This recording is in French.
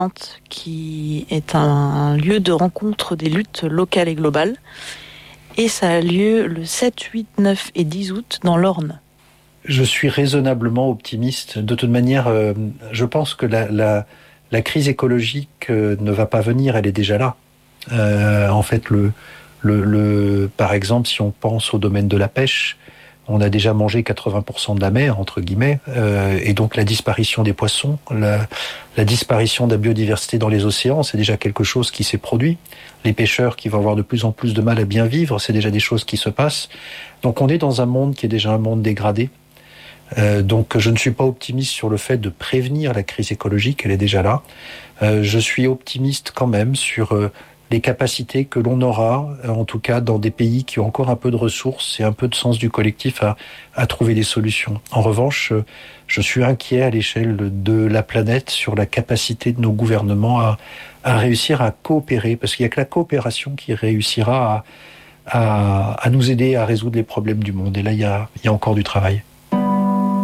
qui est un lieu de rencontre des luttes locales et globales. Et ça a lieu le 7, 8, 9 et 10 août dans l'Orne. Je suis raisonnablement optimiste. De toute manière, je pense que la crise écologique ne va pas venir, elle est déjà là. En fait, par exemple, si on pense au domaine de la pêche, on a déjà mangé 80% de la mer, entre guillemets, et donc la disparition des poissons, la disparition de la biodiversité dans les océans, c'est déjà quelque chose qui s'est produit. Les pêcheurs qui vont avoir de plus en plus de mal à bien vivre, c'est déjà des choses qui se passent. Donc on est dans un monde qui est déjà un monde dégradé. Donc je ne suis pas optimiste sur le fait de prévenir la crise écologique, elle est déjà là. Je suis optimiste quand même sur les capacités que l'on aura, en tout cas dans des pays qui ont encore un peu de ressources et un peu de sens du collectif à trouver des solutions. En revanche, je suis inquiet à l'échelle de la planète sur la capacité de nos gouvernements à réussir à coopérer, parce qu'il n'y a que la coopération qui réussira à nous aider à résoudre les problèmes du monde. Et là, il y a encore du travail.